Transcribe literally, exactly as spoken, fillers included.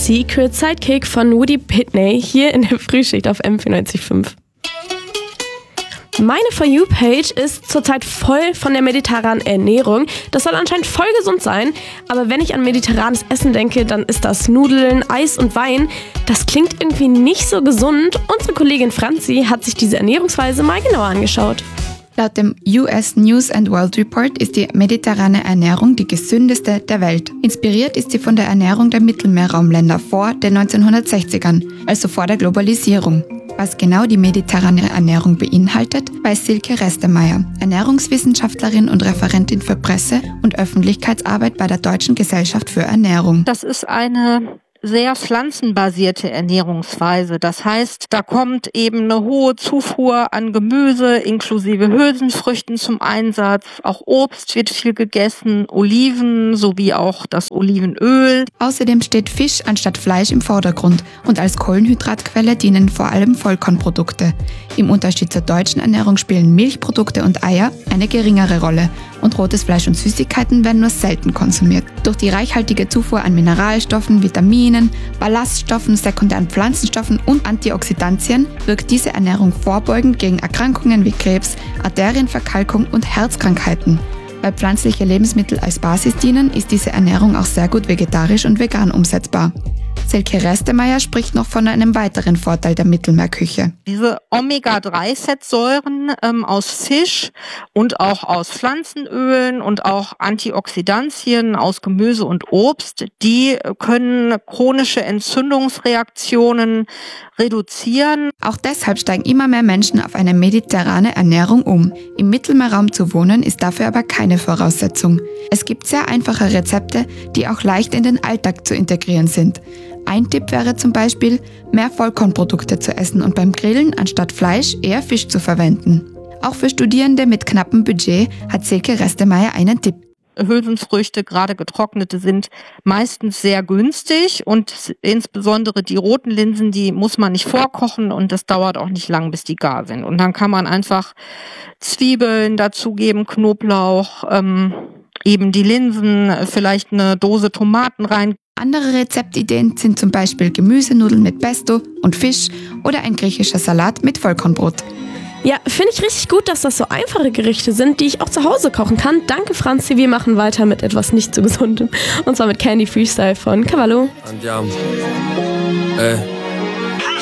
Secret Sidekick von Woody Pitney hier in der Frühschicht auf M vierundneunzig Komma fünf. Meine For You-Page ist zurzeit voll von der mediterranen Ernährung. Das soll anscheinend voll gesund sein, aber wenn ich an mediterranes Essen denke, dann ist das Nudeln, Eis und Wein. Das klingt irgendwie nicht so gesund. Unsere Kollegin Franzi hat sich diese Ernährungsweise mal genauer angeschaut. Laut dem U S News and World Report ist die mediterrane Ernährung die gesündeste der Welt. Inspiriert ist sie von der Ernährung der Mittelmeerraumländer vor den neunzehnhundertsechzigern, also vor der Globalisierung. Was genau die mediterrane Ernährung beinhaltet, weiß Silke Restemeier, Ernährungswissenschaftlerin und Referentin für Presse- und Öffentlichkeitsarbeit bei der Deutschen Gesellschaft für Ernährung. Das ist eine sehr pflanzenbasierte Ernährungsweise. Das heißt, da kommt eben eine hohe Zufuhr an Gemüse inklusive Hülsenfrüchten zum Einsatz. Auch Obst wird viel gegessen, Oliven sowie auch das Olivenöl. Außerdem steht Fisch anstatt Fleisch im Vordergrund und als Kohlenhydratquelle dienen vor allem Vollkornprodukte. Im Unterschied zur deutschen Ernährung spielen Milchprodukte und Eier eine geringere Rolle und rotes Fleisch und Süßigkeiten werden nur selten konsumiert. Durch die reichhaltige Zufuhr an Mineralstoffen, Vitaminen, Ballaststoffen, sekundären Pflanzenstoffen und Antioxidantien wirkt diese Ernährung vorbeugend gegen Erkrankungen wie Krebs, Arterienverkalkung und Herzkrankheiten. Weil pflanzliche Lebensmittel als Basis dienen, ist diese Ernährung auch sehr gut vegetarisch und vegan umsetzbar. Silke Restemeier spricht noch von einem weiteren Vorteil der Mittelmeerküche. Diese Omega drei Fettsäuren ähm, aus Fisch und auch aus Pflanzenölen und auch Antioxidantien aus Gemüse und Obst, die können chronische Entzündungsreaktionen reduzieren. Auch deshalb steigen immer mehr Menschen auf eine mediterrane Ernährung um. Im Mittelmeerraum zu wohnen ist dafür aber keine Voraussetzung. Es gibt sehr einfache Rezepte, die auch leicht in den Alltag zu integrieren sind. Ein Tipp wäre zum Beispiel, mehr Vollkornprodukte zu essen und beim Grillen anstatt Fleisch eher Fisch zu verwenden. Auch für Studierende mit knappem Budget hat Silke Restemeier einen Tipp. Hülsenfrüchte, gerade getrocknete, sind meistens sehr günstig und insbesondere die roten Linsen, die muss man nicht vorkochen und das dauert auch nicht lang, bis die gar sind. Und dann kann man einfach Zwiebeln dazugeben, Knoblauch, ähm, eben die Linsen, vielleicht eine Dose Tomaten rein. Andere Rezeptideen sind zum Beispiel Gemüsenudeln mit Pesto und Fisch oder ein griechischer Salat mit Vollkornbrot. Ja, finde ich richtig gut, dass das so einfache Gerichte sind, die ich auch zu Hause kochen kann. Danke, Franzi. Wir machen weiter mit etwas nicht so Gesundem. Und zwar mit Candy Freestyle von Cavallo. Andiamo. Eh.